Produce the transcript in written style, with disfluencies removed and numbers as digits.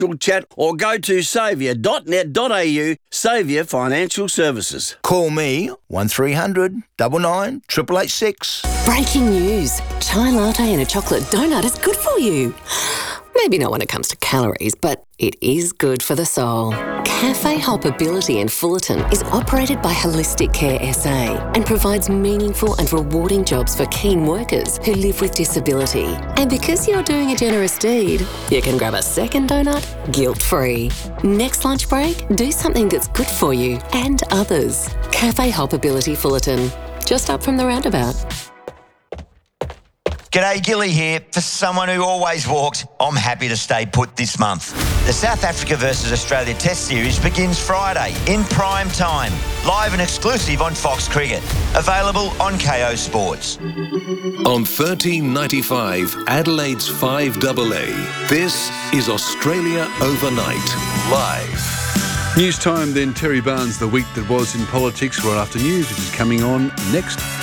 chat or go to saviour.net.au. Saviour Financial Services. Call me 1300 99 886. Breaking news. Chai latte and a chocolate donut is good for you. Maybe not when it comes to calories, but it is good for the soul. Cafe Hoppability in Fullerton is operated by Holistic Care SA and provides meaningful and rewarding jobs for keen workers who live with disability. And because you're doing a generous deed, you can grab a second donut guilt-free. Next lunch break, do something that's good for you and others. Cafe Hoppability Fullerton, just up from the roundabout. G'day, Gilly here. For someone who always walks, I'm happy to stay put this month. The South Africa versus Australia Test Series begins Friday in prime time, live and exclusive on Fox Cricket. Available on KO Sports. On 1395 Adelaide's 5AA, this is Australia Overnight, live. News time then. Terry Barnes, the week that was in politics, right after news, which is coming on next.